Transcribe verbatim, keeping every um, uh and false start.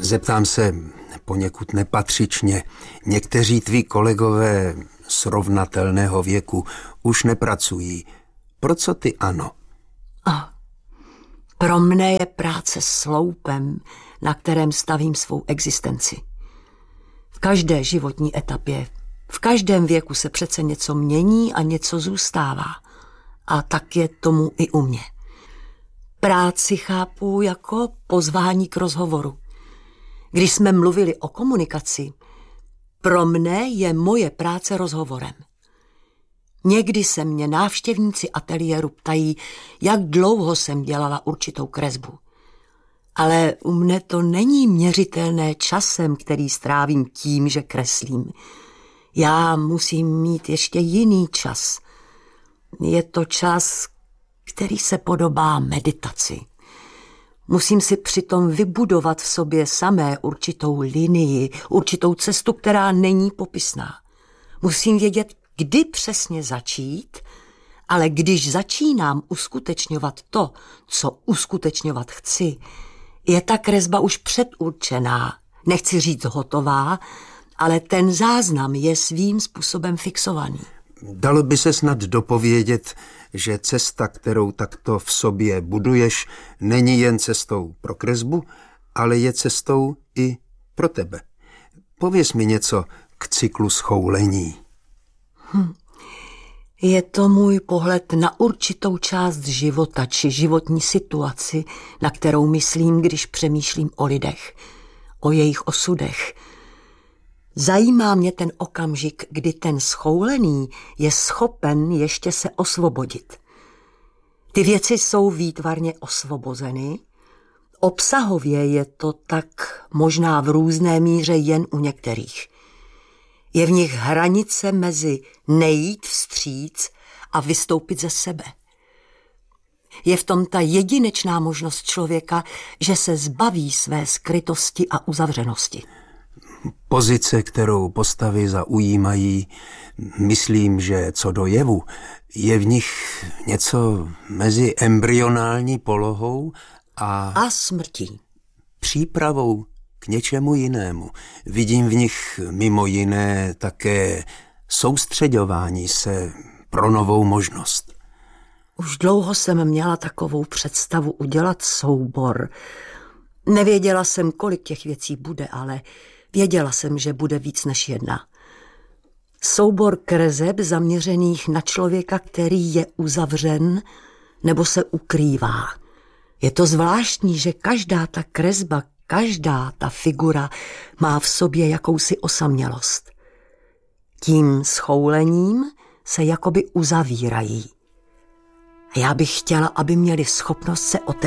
Zeptám se poněkud nepatřičně. Někteří tví kolegové srovnatelného věku už nepracují. Pro co ty ano? A pro mne je práce sloupem, na kterém stavím svou existenci. V každé životní etapě, v každém věku se přece něco mění a něco zůstává. A tak je tomu i u mě. Práci chápu jako pozvání k rozhovoru. Když jsme mluvili o komunikaci, pro mne je moje práce rozhovorem. Někdy se mě návštěvníci ateliéru ptají, jak dlouho jsem dělala určitou kresbu. Ale u mne to není měřitelné časem, který strávím tím, že kreslím. Já musím mít ještě jiný čas. Je to čas, který se podobá meditaci. Musím si přitom vybudovat v sobě samé určitou linii, určitou cestu, která není popisná. Musím vědět, kdy přesně začít, ale když začínám uskutečňovat to, co uskutečňovat chci, je ta kresba už předurčená, nechci říct hotová, ale ten záznam je svým způsobem fixovaný. Dalo by se snad dopovědět, že cesta, kterou takto v sobě buduješ, není jen cestou pro kresbu, ale je cestou i pro tebe. Pověz mi něco k cyklu schoulení. Hm. Je to můj pohled na určitou část života či životní situaci, na kterou myslím, když přemýšlím o lidech, o jejich osudech. Zajímá mě ten okamžik, kdy ten schoulený je schopen ještě se osvobodit. Ty věci jsou výtvarně osvobozeny, obsahově je to tak možná v různé míře jen u některých. Je v nich hranice mezi nejít vstříc a vystoupit ze sebe. Je v tom ta jedinečná možnost člověka, že se zbaví své skrytosti a uzavřenosti. Pozice, kterou postavy zaujímají, myslím, že co do jevu, je v nich něco mezi embryonální polohou a... A smrtí. Přípravou k něčemu jinému. Vidím v nich mimo jiné také soustředování se pro novou možnost. Už dlouho jsem měla takovou představu udělat soubor. Nevěděla jsem, kolik těch věcí bude, ale věděla jsem, že bude víc než jedna. Soubor kreseb zaměřených na člověka, který je uzavřen nebo se ukrývá. Je to zvláštní, že každá ta kresba, každá ta figura má v sobě jakousi osamělost. Tím schoulením se jakoby uzavírají. Já bych chtěla, aby měli schopnost se otevřít